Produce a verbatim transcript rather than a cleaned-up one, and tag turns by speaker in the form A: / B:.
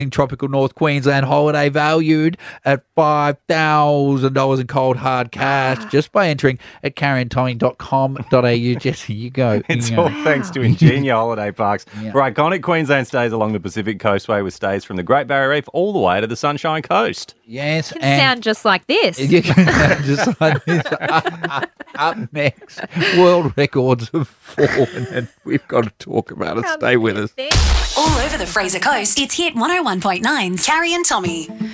A: tropical North Queensland holiday valued at five thousand dollars in cold hard cash just by entering at carrie and tommy dot com dot a u. Jesse, you go.
B: It's
A: you
B: all
A: go.
B: thanks to Ingenia Holiday Parks
A: Yeah.
B: for iconic Queensland stays along the Pacific Coastway with stays from the Great Barrier Reef all the way to the Sunshine Coast.
A: Yes,
C: Can
A: and
C: sound just like this.
A: you can sound just like this. Up, up next, world records have fallen, and we've got to talk about it. Stay with us.
D: All over the Fraser Coast, it's Hit one oh one point nine's Carrie and Tommy.